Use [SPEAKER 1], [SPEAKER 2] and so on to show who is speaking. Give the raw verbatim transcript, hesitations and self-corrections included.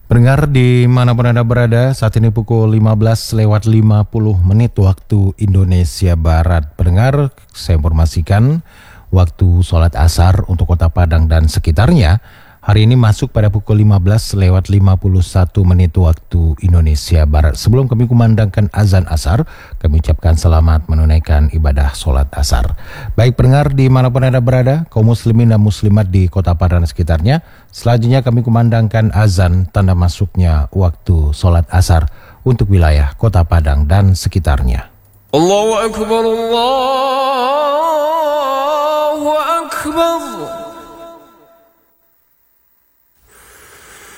[SPEAKER 1] Pendengar dimanapun Anda berada, saat ini pukul lima belas lewat lima puluh menit waktu Indonesia Barat. Pendengar, saya informasikan waktu sholat asar untuk Kota Padang dan sekitarnya hari ini masuk pada pukul lima belas lewat lima puluh satu menit waktu Indonesia Barat. Sebelum kami kumandangkan azan asar, kami ucapkan selamat menunaikan ibadah sholat asar. Baik pendengar dimanapun Anda berada, kaum muslimin dan muslimat di Kota Padang dan sekitarnya, selanjutnya kami kumandangkan azan tanda masuknya waktu sholat asar untuk wilayah Kota Padang dan sekitarnya.
[SPEAKER 2] Allahu Akbar, Allahu Akbar.